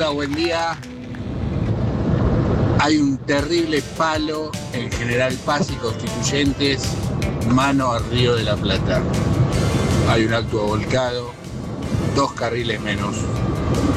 Hola, buen día. Hay un terrible palo en General Paz y Constituyentes, mano al Río de la Plata. Hay un auto volcado, 2 carriles menos.